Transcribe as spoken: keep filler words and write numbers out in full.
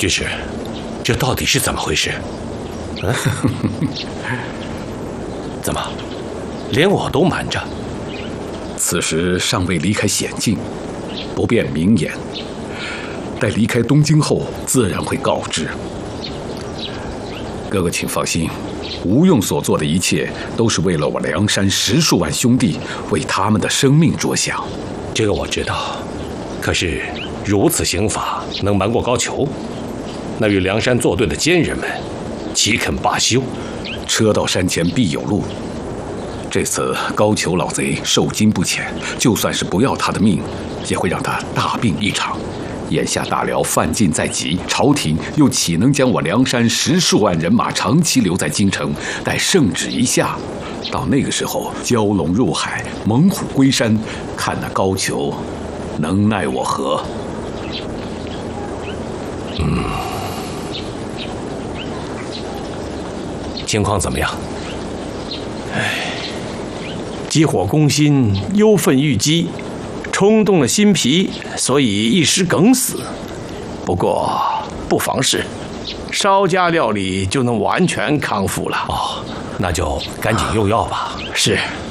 居士，这到底是怎么回事？嗯，怎么，连我都瞒着？ 此时尚未离开险境，不便明言。待离开东京后，自然会告知。哥哥，请放心，吴用所做的一切都是为了我梁山十数万兄弟，为他们的生命着想。 这个我知道，可是如此刑法能瞒过高俅？那与梁山作对的奸人们，岂肯罢休？ 车到山前必有路。这次高俅老贼受惊不浅，就算是不要他的命，也会让他大病一场。眼下大辽犯禁在即，朝廷又岂能将我梁山十数万人马长期留在京城？待圣旨一下，到那个时候，蛟龙入海，猛虎归山，看那高俅能奈我何？ 嗯，情况怎么样？ 唉，急火攻心，忧愤郁积。冲动了心脾，所以一时梗死。不过不妨事，稍加料理就能完全康复了。 哦，那就赶紧用药吧。 是。